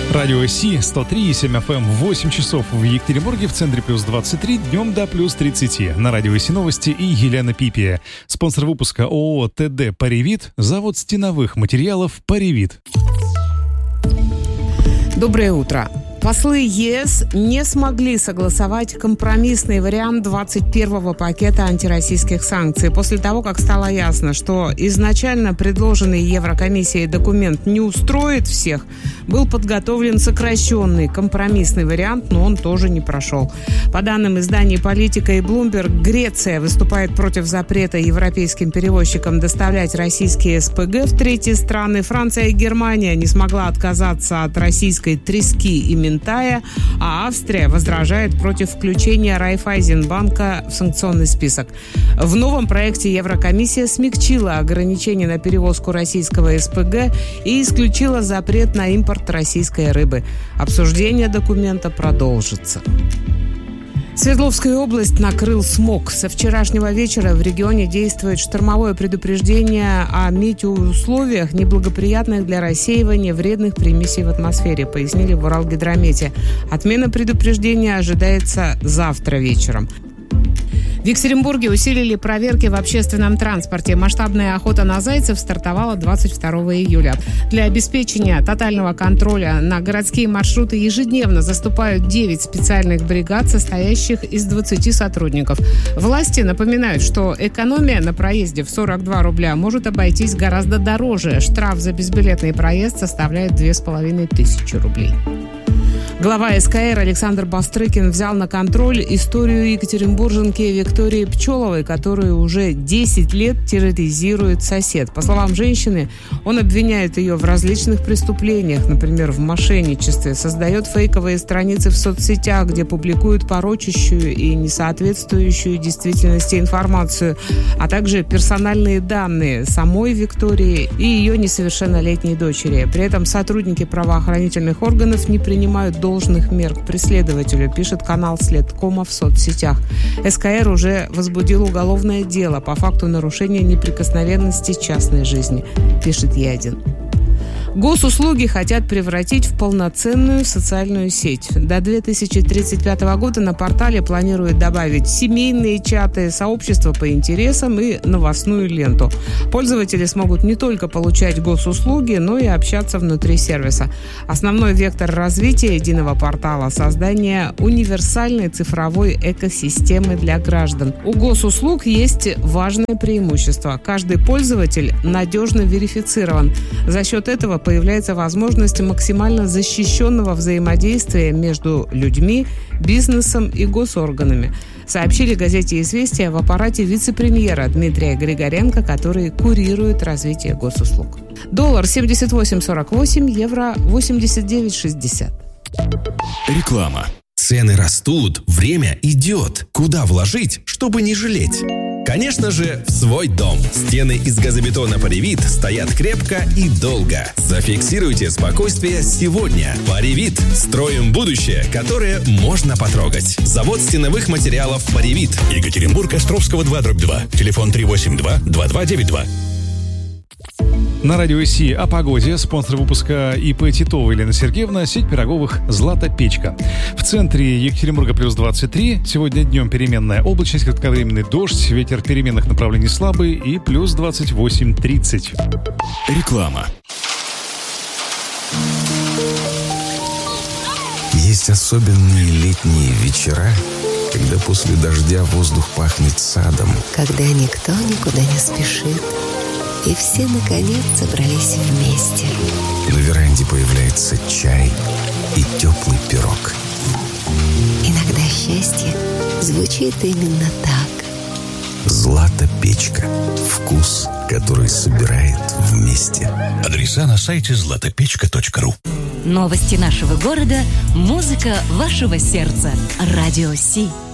Радио Си, 103,7 FM, 8 часов в Екатеринбурге, в центре плюс 23, днем до плюс 30. На Радио Си новости и Елена Пипия. Спонсор выпуска ООО ТД «Паривит», завод стеновых материалов «Паривит». Доброе утро. Послы ЕС не смогли согласовать компромиссный вариант 21-го пакета антироссийских санкций после того, как стало ясно, что изначально предложенный Еврокомиссией документ не устроит всех, был подготовлен сокращенный компромиссный вариант, но он тоже не прошел. По данным изданий «Политика» и Bloomberg, Греция выступает против запрета европейским перевозчикам доставлять российские СПГ в третьи страны. Франция и Германия не смогла отказаться от российской трески и Ментая, а Австрия возражает против включения Райффайзенбанка в санкционный список. В новом проекте Еврокомиссия смягчила ограничения на перевозку российского СПГ и исключила запрет на импорт российской рыбы. Обсуждение документа продолжится. Свердловскую область накрыл смог. Со вчерашнего вечера в регионе действует штормовое предупреждение о метеоусловиях, неблагоприятных для рассеивания вредных примесей в атмосфере, пояснили в Уралгидромете. Отмена предупреждения ожидается завтра вечером. В Екатеринбурге усилили проверки в общественном транспорте. Масштабная охота на зайцев стартовала 22 июля. Для обеспечения тотального контроля на городские маршруты ежедневно заступают 9 специальных бригад, состоящих из 20 сотрудников. Власти напоминают, что экономия на проезде в 42 рубля может обойтись гораздо дороже. Штраф за безбилетный проезд составляет 2500 рублей. Глава СКР Александр Бастрыкин взял на контроль историю екатеринбурженки Виктории Пчеловой, которую уже 10 лет терроризирует сосед. По словам женщины, он обвиняет ее в различных преступлениях, например, в мошенничестве, создает фейковые страницы в соцсетях, где публикуют порочащую и несоответствующую действительности информацию, а также персональные данные самой Виктории и ее несовершеннолетней дочери. При этом сотрудники правоохранительных органов не принимают должных мер к преследователю, пишет канал Следкома в соцсетях. СКР уже возбудил уголовное дело по факту нарушения неприкосновенности частной жизни, пишет Е1. Госуслуги хотят превратить в полноценную социальную сеть. До 2035 года на портале планируют добавить семейные чаты, сообщества по интересам и новостную ленту. Пользователи смогут не только получать госуслуги, но и общаться внутри сервиса. Основной вектор развития единого портала – создание универсальной цифровой экосистемы для граждан. У госуслуг есть важное преимущество. Каждый пользователь надежно верифицирован. За счет этого появляется возможность максимально защищенного взаимодействия между людьми, бизнесом и госорганами, сообщили газете «Известия» в аппарате вице-премьера Дмитрия Григоренко, который курирует развитие госуслуг. Доллар 78.48, евро 89.60. Реклама. Цены растут, время идет. Куда вложить, чтобы не жалеть? Конечно же, в свой дом. Стены из газобетона «Паривит» стоят крепко и долго. Зафиксируйте спокойствие сегодня. «Паривит» – строим будущее, которое можно потрогать. Завод стеновых материалов «Паривит». Екатеринбург, Островского 2/2. Телефон 382-2292. На Радио Си о погоде. Спонсор выпуска ИП Титова Елена Сергеевна, сеть пироговых «Злата Печка». В центре Екатеринбурга плюс 23. Сегодня днем переменная облачность, кратковременный дождь, ветер переменных направлений слабый и плюс 28-30. Реклама. Есть особенные летние вечера, когда после дождя воздух пахнет садом. Когда никто никуда не спешит, и все, наконец, собрались вместе. На веранде появляется чай и теплый пирог. Иногда счастье звучит именно так. «Злата Печка». Вкус, который собирает вместе. Адреса на сайте zlatopechka.ru. Новости нашего города, музыка вашего сердца. Радио Си.